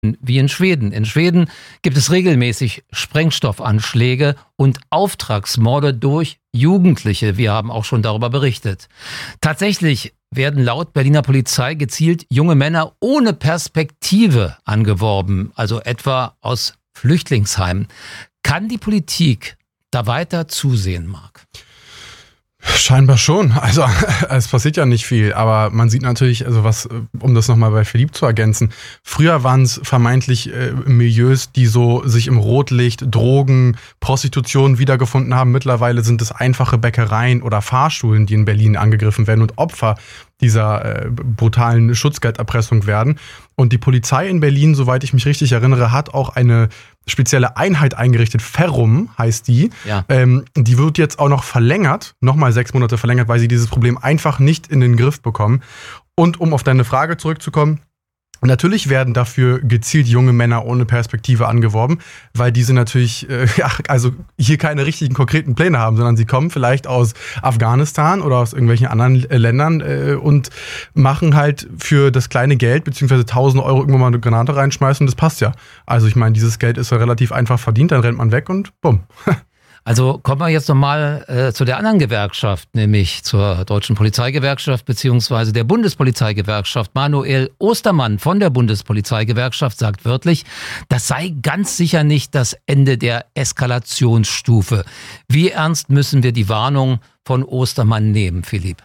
wie in Schweden. In Schweden gibt es regelmäßig Sprengstoffanschläge und Auftragsmorde durch Jugendliche. Wir haben auch schon darüber berichtet. Tatsächlich werden laut Berliner Polizei gezielt junge Männer ohne Perspektive angeworben, also etwa aus Flüchtlingsheimen. Kann die Politik da weiter zusehen, Marc? Scheinbar schon. Also es passiert ja nicht viel, aber man sieht natürlich, also was, um das nochmal bei Philipp zu ergänzen, früher waren es vermeintlich Milieus, die so sich im Rotlicht, Drogen, Prostitution wiedergefunden haben. Mittlerweile sind es einfache Bäckereien oder Fahrschulen, die in Berlin angegriffen werden und Opfer dieser brutalen Schutzgelderpressung werden. Und die Polizei in Berlin, soweit ich mich richtig erinnere, hat auch eine spezielle Einheit eingerichtet. Ferrum heißt die. Ja. Die wird jetzt auch noch verlängert, nochmal 6 Monate verlängert, weil sie dieses Problem einfach nicht in den Griff bekommen. Und um auf deine Frage zurückzukommen, natürlich werden dafür gezielt junge Männer ohne Perspektive angeworben, weil diese natürlich also hier keine richtigen konkreten Pläne haben, sondern sie kommen vielleicht aus Afghanistan oder aus irgendwelchen anderen Ländern und machen halt für das kleine Geld beziehungsweise 1.000 Euro irgendwo mal eine Granate reinschmeißen und das passt ja. Also ich meine, dieses Geld ist ja relativ einfach verdient, dann rennt man weg und bumm. Also kommen wir jetzt nochmal zu der anderen Gewerkschaft, nämlich zur Deutschen Polizeigewerkschaft beziehungsweise der Bundespolizeigewerkschaft. Manuel Ostermann von der Bundespolizeigewerkschaft sagt wörtlich, das sei ganz sicher nicht das Ende der Eskalationsstufe. Wie ernst müssen wir die Warnung von Ostermann nehmen, Philipp?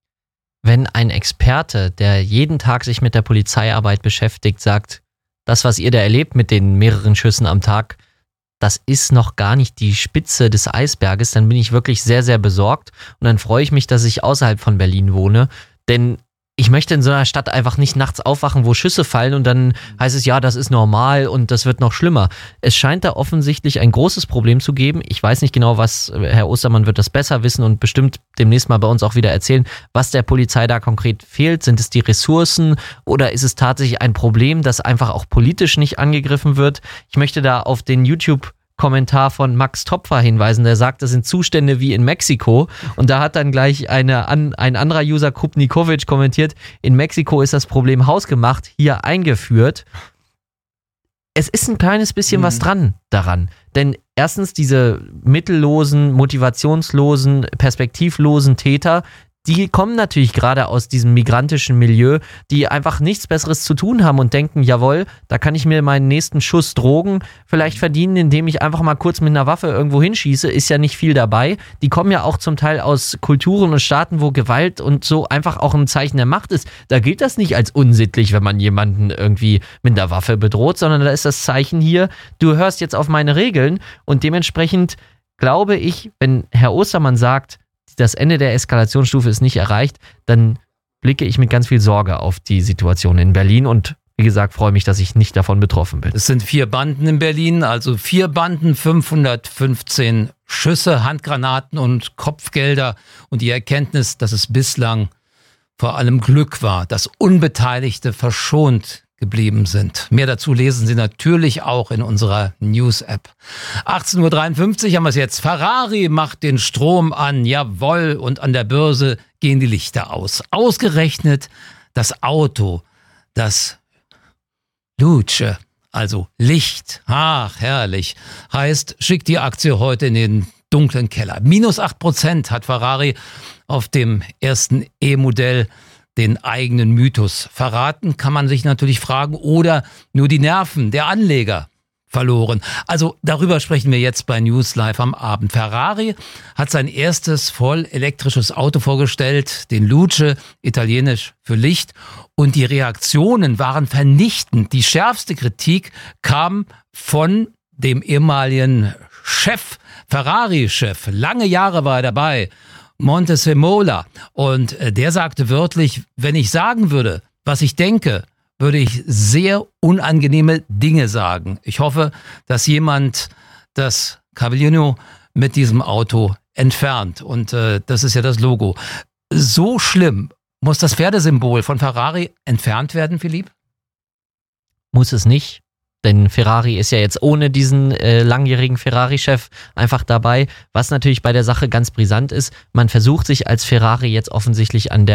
Wenn ein Experte, der jeden Tag sich mit der Polizeiarbeit beschäftigt, sagt, das, was ihr da erlebt mit den mehreren Schüssen am Tag, das ist noch gar nicht die Spitze des Eisberges, dann bin ich wirklich sehr, sehr besorgt und dann freue ich mich, dass ich außerhalb von Berlin wohne, denn ich möchte in so einer Stadt einfach nicht nachts aufwachen, wo Schüsse fallen und dann heißt es, ja, das ist normal und das wird noch schlimmer. Es scheint da offensichtlich ein großes Problem zu geben. Ich weiß nicht genau, was, Herr Ostermann wird das besser wissen und bestimmt demnächst mal bei uns auch wieder erzählen, was der Polizei da konkret fehlt. Sind es die Ressourcen oder ist es tatsächlich ein Problem, das einfach auch politisch nicht angegriffen wird? Ich möchte da auf den YouTube-Kommentar von Max Topfer hinweisen, der sagt, das sind Zustände wie in Mexiko und da hat dann gleich ein anderer User, Krupnikovic, kommentiert, in Mexiko ist das Problem hausgemacht, hier eingeführt. Es ist ein kleines bisschen was dran daran, denn erstens diese mittellosen, motivationslosen, perspektivlosen Täter, die kommen natürlich gerade aus diesem migrantischen Milieu, die einfach nichts Besseres zu tun haben und denken, jawohl, da kann ich mir meinen nächsten Schuss Drogen vielleicht verdienen, indem ich einfach mal kurz mit einer Waffe irgendwo hinschieße, ist ja nicht viel dabei. Die kommen ja auch zum Teil aus Kulturen und Staaten, wo Gewalt und so einfach auch ein Zeichen der Macht ist. Da gilt das nicht als unsittlich, wenn man jemanden irgendwie mit einer Waffe bedroht, sondern da ist das Zeichen hier, du hörst jetzt auf meine Regeln und dementsprechend glaube ich, wenn Herr Ostermann sagt, das Ende der Eskalationsstufe ist nicht erreicht, dann blicke ich mit ganz viel Sorge auf die Situation in Berlin und wie gesagt, freue mich, dass ich nicht davon betroffen bin. Es sind 4 Banden in Berlin, also 4 Banden, 515 Schüsse, Handgranaten und Kopfgelder und die Erkenntnis, dass es bislang vor allem Glück war, dass Unbeteiligte verschont geblieben sind. Mehr dazu lesen Sie natürlich auch in unserer News-App. 18.53 Uhr haben wir es jetzt. Ferrari macht den Strom an, jawohl, und an der Börse gehen die Lichter aus. Ausgerechnet das Auto, das Luce, also Licht, ach herrlich, heißt, schickt die Aktie heute in den dunklen Keller. Minus 8% hat Ferrari auf dem ersten E-Modell den eigenen Mythos verraten, kann man sich natürlich fragen, oder nur die Nerven der Anleger verloren. Also darüber sprechen wir jetzt bei News Live am Abend. Ferrari hat sein erstes voll elektrisches Auto vorgestellt, den Luce, italienisch für Licht, und die Reaktionen waren vernichtend. Die schärfste Kritik kam von dem ehemaligen Chef, Ferrari-Chef, lange Jahre war er dabei, Montesemola, und der sagte wörtlich, wenn ich sagen würde, was ich denke, würde ich sehr unangenehme Dinge sagen. Ich hoffe, dass jemand das Cavallino mit diesem Auto entfernt und das ist ja das Logo. So schlimm, muss das Pferdesymbol von Ferrari entfernt werden, Philipp? Muss es nicht. Denn Ferrari ist ja jetzt ohne diesen langjährigen Ferrari-Chef einfach dabei. Was natürlich bei der Sache ganz brisant ist, man versucht sich als Ferrari jetzt offensichtlich an der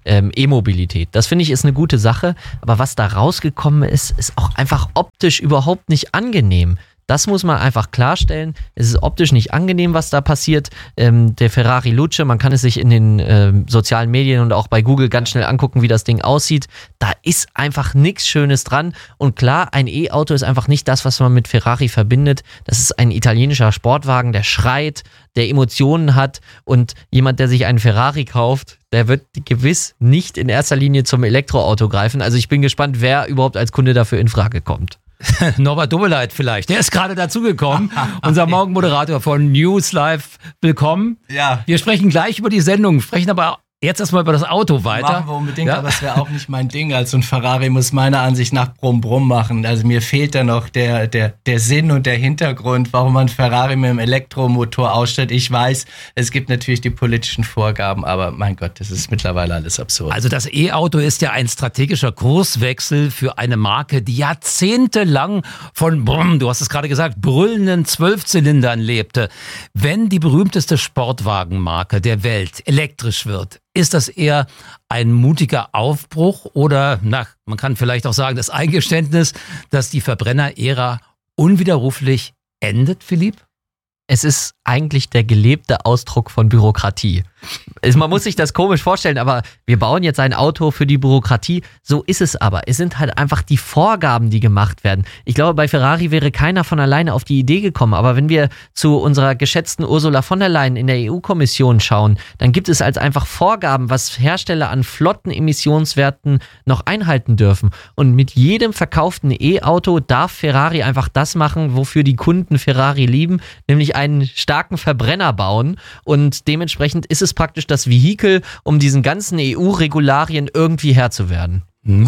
E-Mobilität. Das finde ich ist eine gute Sache, aber was da rausgekommen ist, ist auch einfach optisch überhaupt nicht angenehm. Das muss man einfach klarstellen. Es ist optisch nicht angenehm, was da passiert. Der Ferrari Luce, man kann es sich in den sozialen Medien und auch bei Google ganz schnell angucken, wie das Ding aussieht. Da ist einfach nichts Schönes dran. Und klar, ein E-Auto ist einfach nicht das, was man mit Ferrari verbindet. Das ist ein italienischer Sportwagen, der schreit, der Emotionen hat. Und jemand, der sich einen Ferrari kauft, der wird gewiss nicht in erster Linie zum Elektroauto greifen. Also ich bin gespannt, wer überhaupt als Kunde dafür in Frage kommt. Norbert Dobbeleit vielleicht. Der ist gerade dazugekommen. Unser Morgenmoderator von News Live. Willkommen. Ja. Wir sprechen gleich über die Sendung, sprechen aber jetzt erstmal über das Auto weiter. Machen wir unbedingt, aber es wäre auch nicht mein Ding. Also ein Ferrari muss meiner Ansicht nach Brumm Brumm machen. Also mir fehlt da noch der Sinn und der Hintergrund, warum man Ferrari mit einem Elektromotor ausstattet. Ich weiß, es gibt natürlich die politischen Vorgaben, aber mein Gott, das ist mittlerweile alles absurd. Also das E-Auto ist ja ein strategischer Kurswechsel für eine Marke, die jahrzehntelang von, du hast es gerade gesagt, brüllenden 12-Zylindern lebte. Wenn die berühmteste Sportwagenmarke der Welt elektrisch wird, ist das eher ein mutiger Aufbruch oder, man kann vielleicht auch sagen, das Eingeständnis, dass die Verbrenner-Ära unwiderruflich endet, Philipp? Es ist eigentlich der gelebte Ausdruck von Bürokratie. Man muss sich das komisch vorstellen, aber wir bauen jetzt ein Auto für die Bürokratie. So ist es aber. Es sind halt einfach die Vorgaben, die gemacht werden. Ich glaube, bei Ferrari wäre keiner von alleine auf die Idee gekommen. Aber wenn wir zu unserer geschätzten Ursula von der Leyen in der EU-Kommission schauen, dann gibt es als einfach Vorgaben, was Hersteller an Flottenemissionswerten noch einhalten dürfen. Und mit jedem verkauften E-Auto darf Ferrari einfach das machen, wofür die Kunden Ferrari lieben, nämlich einen starken Verbrenner bauen. Und dementsprechend ist es praktisch das Vehikel, um diesen ganzen EU-Regularien irgendwie Herr zu werden.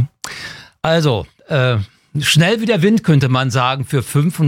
Also, schnell wie der Wind, könnte man sagen, für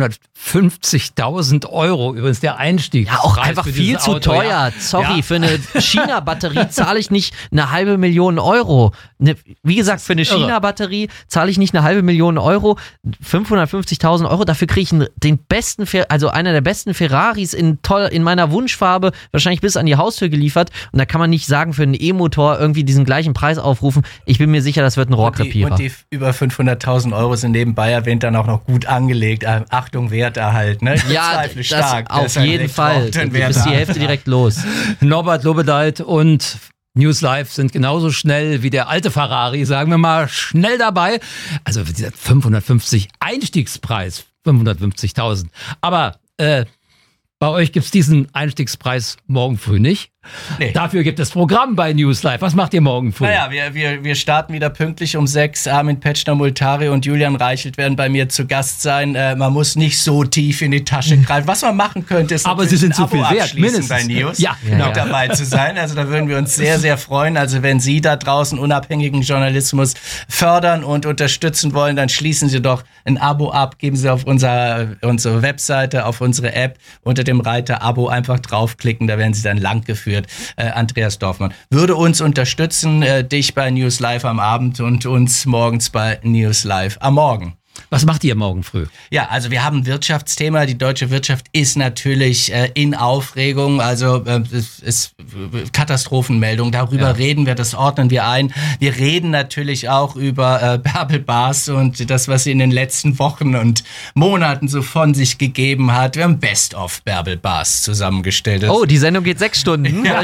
550.000 Euro. Übrigens der Einstieg. Ja, auch einfach viel zu teuer. Ja. Sorry, für eine China-Batterie zahle ich nicht 500.000 Euro. Wie gesagt, für eine China-Batterie zahle ich nicht 500.000 Euro. 550.000 Euro, dafür kriege ich den besten, also einer der besten Ferraris in meiner Wunschfarbe, wahrscheinlich bis an die Haustür geliefert. Und da kann man nicht sagen, für einen E-Motor irgendwie diesen gleichen Preis aufrufen. Ich bin mir sicher, das wird ein Rohrkrepierer. Und die über 500.000 Euro sind nebenbei erwähnt dann auch noch gut angelegt. Achtung, Werterhalt, ne? Ja, das stark. Auf jeden Fall. Du bist die Hälfte direkt los. Norbert Dobbeleit und News Live sind genauso schnell wie der alte Ferrari, sagen wir mal, schnell dabei. Also 550 Einstiegspreis, 550.000. Aber bei euch gibt's diesen Einstiegspreis morgen früh nicht. Nee. Dafür gibt es Programm bei News Live. Was macht ihr morgen früh? Naja, wir starten wieder pünktlich um 6. Armin Petschner-Multari und Julian Reichelt werden bei mir zu Gast sein. Man muss nicht so tief in die Tasche greifen. Was man machen könnte, ist aber sie sind zu viel wert, mindestens bei News, ja. dabei zu sein. Also da würden wir uns sehr, sehr freuen. Also wenn Sie da draußen unabhängigen Journalismus fördern und unterstützen wollen, dann schließen Sie doch ein Abo ab, geben Sie auf unsere Webseite, auf unsere App unter dem Reiter Abo einfach draufklicken. Da werden Sie dann lang geführt. Andreas Dorfmann würde uns unterstützen, dich bei News Live am Abend und uns morgens bei News Live am Morgen. Was macht ihr morgen früh? Ja, also wir haben ein Wirtschaftsthema. Die deutsche Wirtschaft ist natürlich in Aufregung. Also es ist Katastrophenmeldung. Darüber reden wir, das ordnen wir ein. Wir reden natürlich auch über Bärbel Bas und das, was sie in den letzten Wochen und Monaten so von sich gegeben hat. Wir haben Best-of Bärbel Bas zusammengestellt. Oh, die Sendung geht 6 Stunden. Ja.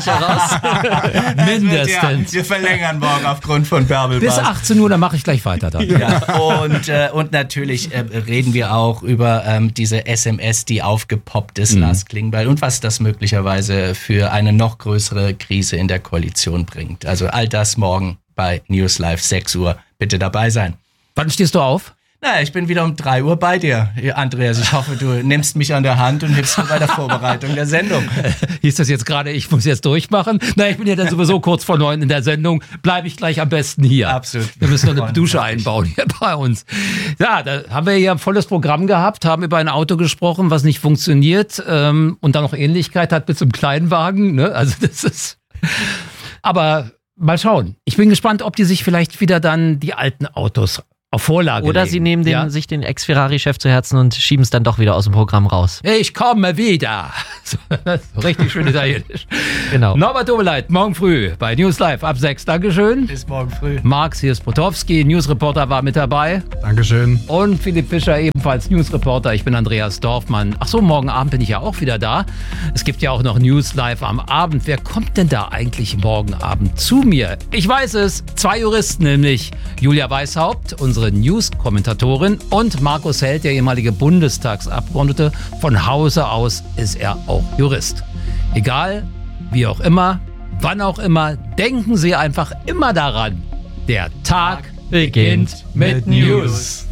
Mindestens. Wir verlängern morgen aufgrund von Bärbel Bas. Bis 18 Uhr, dann mache ich gleich weiter dann. Ja, und natürlich reden wir auch über diese SMS, die aufgepoppt ist, Lars Klingbeil, und was das möglicherweise für eine noch größere Krise in der Koalition bringt. Also all das morgen bei News Live 6 Uhr. Bitte dabei sein. Wann stehst du auf? Na, ich bin wieder um 3 Uhr bei dir, Andreas. Ich hoffe, du nimmst mich an der Hand und hilfst mir bei der Vorbereitung der Sendung. Hieß das jetzt gerade, ich muss jetzt durchmachen? Na, ich bin ja dann sowieso kurz vor 9 in der Sendung. Bleibe ich gleich am besten hier. Absolut. Wir müssen noch eine Dusche einbauen hier bei uns. Ja, da haben wir ja ein volles Programm gehabt, haben über ein Auto gesprochen, was nicht funktioniert und dann noch Ähnlichkeit hat mit so einem Kleinwagen. Ne? Also das ist... Aber mal schauen. Ich bin gespannt, ob die sich vielleicht wieder dann die alten Autos auf Vorlage Oder legen. sie nehmen sich den Ex-Ferrari-Chef zu Herzen und schieben es dann doch wieder aus dem Programm raus. Ich komme wieder. So, richtig schön italienisch. Genau. Norbert Doveleit, morgen früh bei News Live ab 6. Dankeschön. Bis morgen früh. Marx, hier ist Potowski, Newsreporter war mit dabei. Dankeschön. Und Philipp Fischer, ebenfalls Newsreporter. Ich bin Andreas Dorfmann. Ach so, morgen Abend bin ich ja auch wieder da. Es gibt ja auch noch News Live am Abend. Wer kommt denn da eigentlich morgen Abend zu mir? Ich weiß es. 2 Juristen nämlich. Julia Weishaupt, unsere News-Kommentatorin, und Markus Held, der ehemalige Bundestagsabgeordnete. Von Hause aus ist er auch Jurist. Egal, wie auch immer, wann auch immer, denken Sie einfach immer daran. Der Tag beginnt mit News.